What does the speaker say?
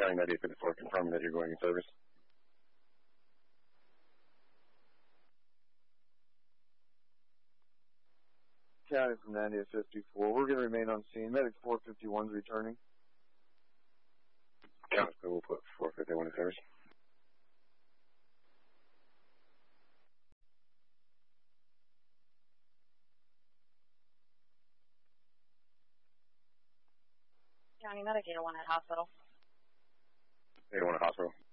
County 9854, confirming that you're going in service. County from 9854. We're going to remain on scene. Medic 451 is returning. County, we'll put 451 in service. County Medic 801 at hospital. 801 at hospital.